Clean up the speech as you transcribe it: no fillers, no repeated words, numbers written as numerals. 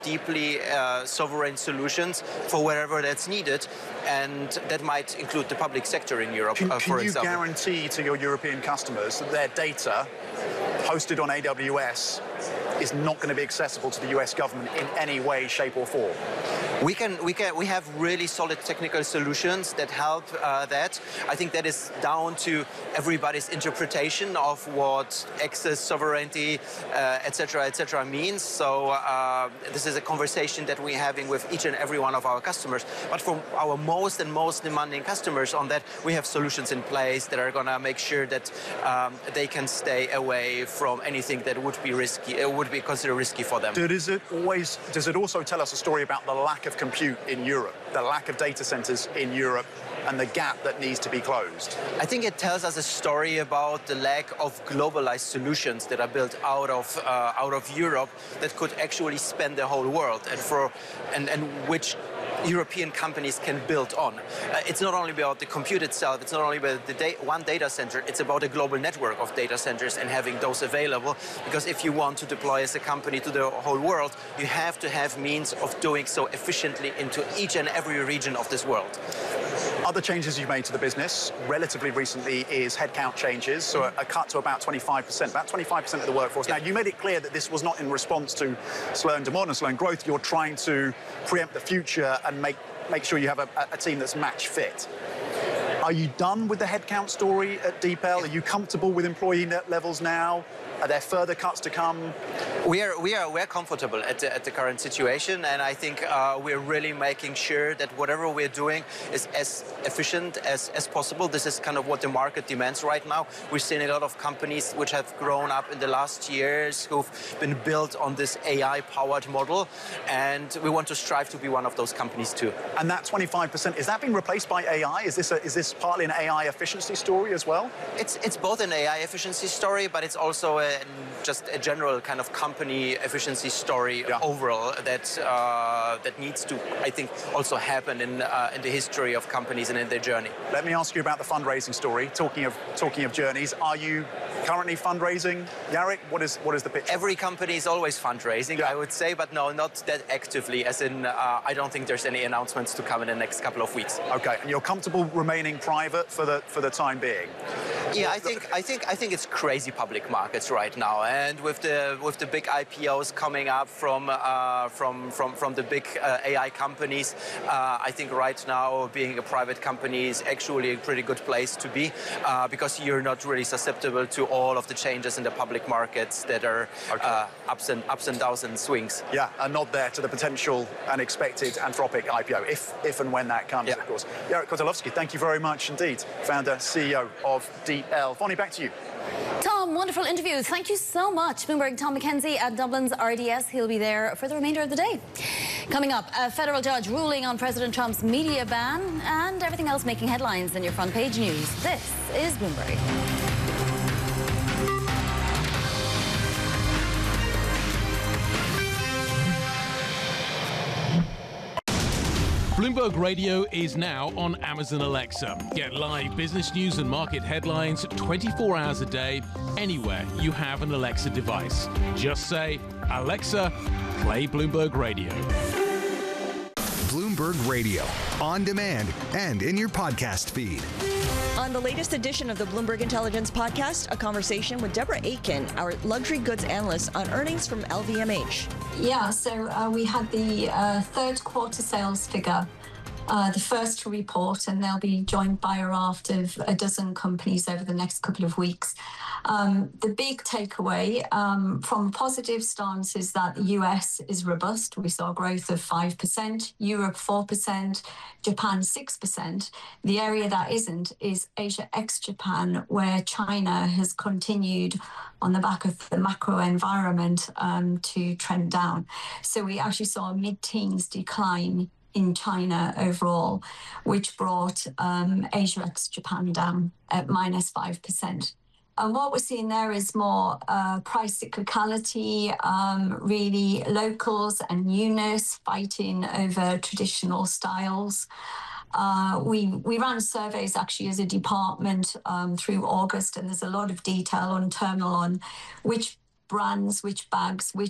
deeply sovereign solutions for wherever that's needed, and that might include the public sector in Europe, for example. Can you guarantee to your European customers that their data hosted on AWS is not going to be accessible to the US government in any way, shape or form? We have really solid technical solutions that help that. I think that is down to everybody's interpretation of what access, sovereignty, etc., means. So this is a conversation that we're having with each and every one of our customers. But for our most demanding customers on that, we have solutions in place that are going to make sure that they can stay away from anything that would be risky, would be considered risky for them. Does it also tell us a story about the lack of compute in Europe, the lack of data centers in Europe, and the gap that needs to be closed? I think it tells us a story about the lack of globalized solutions that are built out of Europe that could actually span the whole world, and which European companies can build on. It's not only about the compute itself, it's not only about one data center, it's about a global network of data centers and having those available, because if you want to deploy as a company to the whole world, you have to have means of doing so efficiently into each and every region of this world. Other changes you've made to the business relatively recently is headcount changes, so a cut to about 25% of the workforce. Yeah. Now, you made it clear that this was not in response to slowing demand and slowing growth. You're trying to preempt the future and make sure you have a team that's match fit. Are you done with the headcount story at DeepL? Are you comfortable with employee net levels now? Are there further cuts to come? We're comfortable at the current situation, and I think we're really making sure that whatever we're doing is as efficient as possible. This is kind of what the market demands right now. We're seeing a lot of companies which have grown up in the last years who've been built on this AI-powered model, and we want to strive to be one of those companies too. And that 25%, is that being replaced by AI? Is this partly an AI efficiency story as well? It's both an AI efficiency story, but it's also just a general kind of company efficiency story overall that needs to, I think, also happen in the history of companies and in their journey. Let me ask you about the fundraising story. Talking of journeys, are you currently fundraising, Jarek? What is the pitch? Every company is always fundraising, I would say, but no, not that actively. As in, I don't think there's any announcements to come in the next couple of weeks. Okay, and you're comfortable remaining private for the time being? Yeah, I think it's crazy public markets right now, and with the big IPOs coming up from the big AI companies, I think right now being a private company is actually a pretty good place to be, because you're not really susceptible to all of the changes in the public markets that are ups and downs and swings. Yeah, and not there to the potential and expected Anthropic IPO, if and when that comes, of course. Jarek Kotulowski, thank you very much indeed, founder, CEO of DeepL. Vonnie, back to you. Tom, wonderful interview. Thank you so much. Bloomberg Tom McKenzie at Dublin's RDS. He'll be there for the remainder of the day. Coming up, a federal judge ruling on President Trump's media ban and everything else making headlines in your front page news. This is Bloomberg. Bloomberg Radio is now on Amazon Alexa. Get live business news and market headlines 24 hours a day, anywhere you have an Alexa device. Just say, Alexa, play Bloomberg Radio. Bloomberg Radio, on demand and in your podcast feed. On the latest edition of the Bloomberg Intelligence Podcast, a conversation with Deborah Aitken, our luxury goods analyst, on earnings from LVMH. Yeah, so we had the third quarter sales figure, the first to report, and they'll be joined by a raft of a dozen companies over the next couple of weeks. The big takeaway from a positive stance is that the US is robust. We saw growth of 5%, Europe 4%, Japan 6%. The area that isn't is Asia ex-Japan, where China has continued on the back of the macro environment to trend down. So we actually saw a mid-teens decline in China overall, which brought Asia ex-Japan down at -5%. And what we're seeing there is more price cyclicality, really locals and newness fighting over traditional styles. We ran surveys actually as a department through August, and there's a lot of detail on Terminal on which brands, which bags, which